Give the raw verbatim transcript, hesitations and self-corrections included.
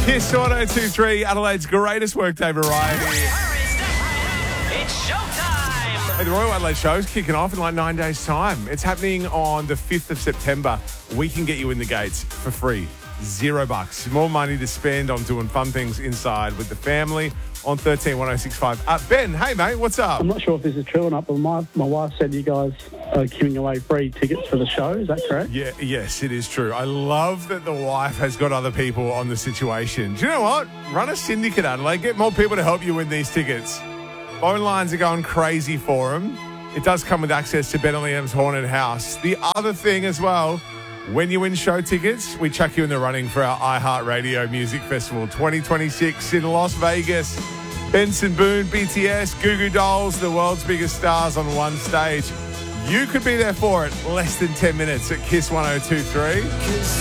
Kiss one oh two three, Adelaide's greatest workday variety. It's showtime! Hey, the Royal Adelaide Show is kicking off in like nine days' time. It's happening on the fifth of September. We can get you in the gates for free. Zero bucks. More money to spend on doing fun things inside with the family on thirteen one oh six five. Uh, Ben, hey, mate, what's up? I'm not sure if this is true or not, but my, my wife said you guys are giving away free tickets for the show. Is that correct? Yeah, yes, it is true. I love that the wife has got other people on the situation. Do you know what? Run a syndicate, Adelaide. Get more people to help you win these tickets. Phone lines are going crazy for them. It does come with access to Ben and Liam's Haunted House. The other thing as well, when you win show tickets, we chuck you in the running for our iHeartRadio Music Festival twenty twenty-six in Las Vegas. Benson Boone, B T S, Goo Goo Dolls, the world's biggest stars on one stage. You could be there for it. Less than ten minutes at Kiss one oh two three.